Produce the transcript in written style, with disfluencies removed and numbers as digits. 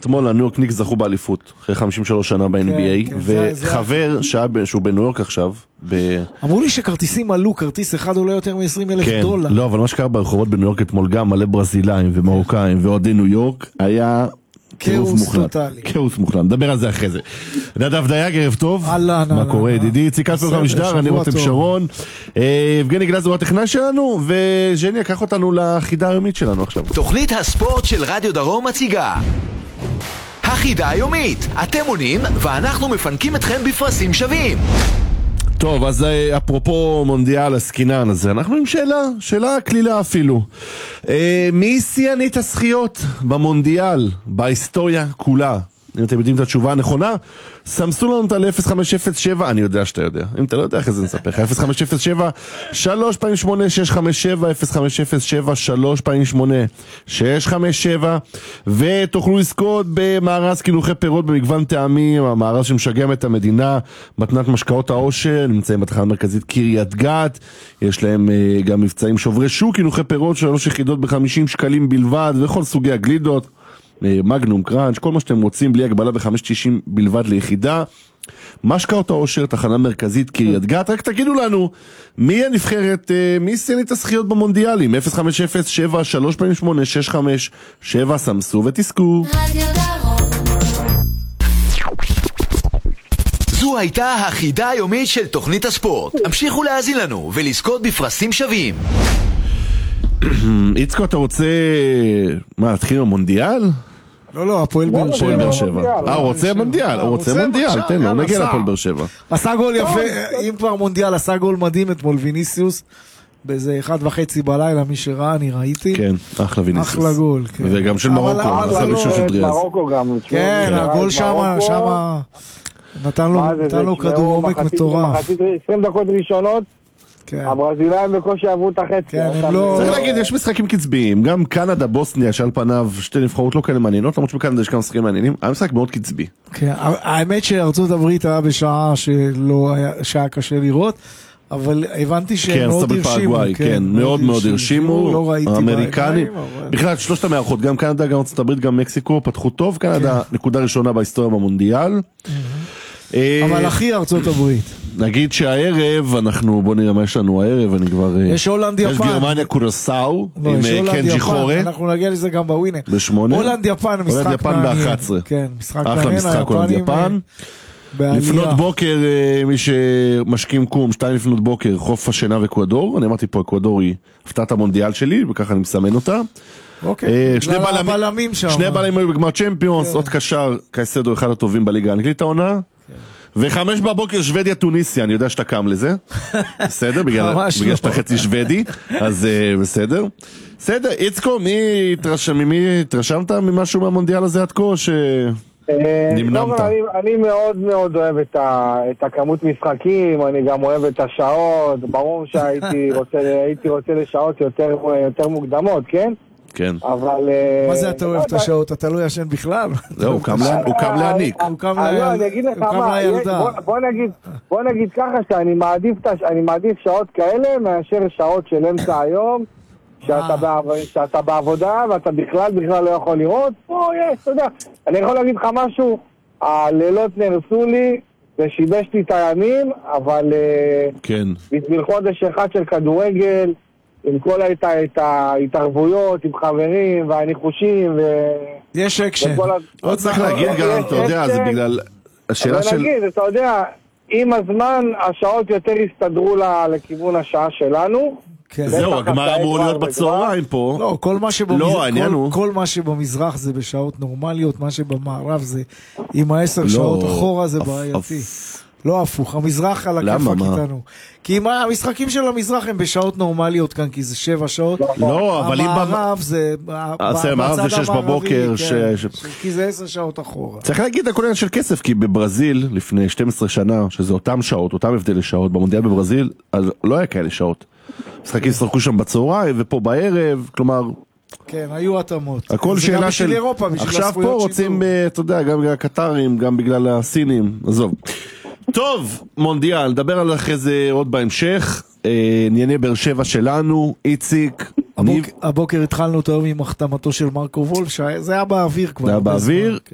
אתמול הניו יורק ניקס זכו באליפות, אחרי 53 שנה ב-NBA, וחבר שהוא בניו יורק עכשיו, אמרו לי שכרטיסים עלו, כרטיס אחד עולה יותר $20,000. לא, אבל מה שקרה ברחובות בניו יורק אתמול גם מלא ברזילאים ומרוקאים ועודי ניו יורק, היה כאוס מוחלט, נדבר על זה אחרי זה. נדב דייג, ערב טוב, מה קורה ידידי? איציק כספי המשדר, אני רותם שרון, יבגני גלזר הטכנאי שלנו, וז'ני יקח אותנו לחידה היומית שלנו עכשיו. תוכנית הספורט של רדיו דרום מציגה החידה היומית. אתם עונים ואנחנו מפנקים אתכם בפרסים שווים. טוב, אז אפרופו מונדיאל הסקינן הזה, אנחנו עם שאלה כלילה אפילו. מי שיאנית הזכיות במונדיאל, בהיסטוריה כולה? אם אתם יודעים את התשובה הנכונה, סמסו לנו אותה ל-0507, אני יודע שאתה יודע, אם אתה לא יודע, אחרי זה נספר לך, 0507 3 פעמים 8 657, 0507 3 פעמים 8 657, ותוכלו לזכות במארז קינוחי פירות במגוון טעמים, המארז שמשגע את המדינה, מתנת משקאות העושר, נמצאים בתחנה המרכזית קריית גת, יש להם גם מבצעים שוברי שוק, קינוחי פירות 3 יחידות ב-50 שקלים בלבד, וכל סוגי הגלידות, מגנום, קראנץ', כל מה שאתם רוצים, בלי הגבלה ב-5.90 בלבד ליחידה. משקאות העושר, תחנה מרכזית קריית גת. רק תגידו לנו, מי הנבחרת, מי שיאנית הזכיות במונדיאלים? 0507 3 פעמים 8 657, סמסו ותזכו. זו הייתה החידה היומית של תוכנית הספורט. המשיכו להאזין לנו ולזכות בפרסים שווים. איצקו, אתה רוצה להתחיל במונדיאל? לא, הפועל באר שבע. הוא רוצה מונדיאל, תן לו, נגיע לפועל באר שבע. עשה גול יפה, אם כבר מונדיאל, עשה גול מדהים אתמול ויניסיוס, באיזה 1:30 בלילה, מי שראה, אני ראיתי. כן, אחלה ויניסיוס. אחלה גול. וגם של מרוקו, עשה מישהו של דריאז. כן, הגול שמה, נתן לו כדור עומק מטורף. 20 דקות ראשונות, הברזילאים בקושי עברו את החצי. צריך להגיד, יש משחקים קצביים, גם קנדה, בוסניה, שעל פניו שתי נבחרות לא כאלה מעניינות, למרות שבקנדה יש כמה משחקים מעניינים, היה משחק מאוד קצבי. האמת שארצות הברית היה בשעה שהיה קשה לראות, אבל הבנתי שהם מאוד הרשימו. כן, מאוד מאוד הרשימו, האמריקנים, בכלל שלושת המערכות, גם קנדה, גם ארצות הברית, גם מקסיקו, פתחו טוב, קנדה נקודה ראשונה בהיסטוריה במונדיאל. אבל הכי ארצות הברית. נגיד שהערב, בוא נראה מה יש לנו הערב, אני כבר... יש הולנד יפן. יש גרמניה קורסאו, עם קנג'י חורה. אנחנו נגיע לזה גם בווינר. ב8. הולנד יפן, משחק מעניין. הולנד יפן ב11. כן, משחק מעניין. אחלה משחק הולנד יפן. לפנות בוקר, מי שמשקים קום, 2 לפנות בוקר, חוף השינה ואקוודור. אני אמרתי פה, אקוודור היא הפתעת המונדיאל שלי, וככה אני מסמן אותה. שני בלמים היו בגמר צ'מפיונס, עוד קשר, קייסדו אחד הטובים בליגה האנגלית העונה. ו5 בבוקר שוודיה טוניסיה, אני יודע שאתה קם לזה, בסדר, בגלל שאתה חצי שוודי, אז בסדר. בסדר, איצקו, מי התרשמת ממשהו מהמונדיאל הזה עד כה, שנמנמת? אני מאוד מאוד אוהב את הכמות משחקים, אני גם אוהב את השעות, ברור שהייתי רוצה לשעות יותר מוקדמות, כן? כן. אבל... מה זה אתה אוהב את השעות? אתה לא ישן בכלל? זהו, הוא קם להניק. הוא קם לילדה. בוא נגיד ככה שאני מעדיף שעות כאלה מאשר שעות של אמצע היום, שאתה בעבודה ואתה בכלל לא יכול לראות. אתה יודע, אני יכול להגיד לך משהו, הלילות נרסו לי ושיבש לי את הימים, אבל בשביל חודש אחד של כדורגל, עם כל ההתערבויות, עם חברים והניחושים יש אקשן. עוד צריך להגיד גם, אתה יודע, זה בגלל השאלה של... נגיד, אתה יודע, עם הזמן השעות יותר הסתדרו לכיוון השעה שלנו. זהו, הגמר אמור להיות בצהריים פה. לא, כל מה שבמזרח זה בשעות נורמליות, מה שבמערב זה עם 10 שעות אחורה זה בעייתי. לא הפוך, המזרח על הכיפק איתנו. כי המשחקים של המזרח הם בשעות נורמליות כאן, כי זה 7 שעות. לא, אבל אם... המערב זה... המערב זה 6 בבוקר. כי זה 10 שעות אחורה. צריך להגיד הכל עניין של כסף, כי בברזיל, לפני 12 שנה, שזה אותם שעות, אותם הבדלי שעות, במונדיאל בברזיל, אז לא היה כאלה שעות. משחקים שחקו שם בצהריים, ופה בערב, כלומר... כן, היו התאמות. הכל שאלה של... אירופה, עכשיו פה רוצים, אתה יודע, גם בגלל הקטרים, גם בגלל הסינים, עזוב. טוב, מונדיאל, נדבר על אחרי זה עוד בהמשך. ענייני באר שבע שלנו, איציק. הבוקר התחלנו אותו עם החתמתו של מרקו וולף, זה היה באוויר כבר. זה היה באוויר.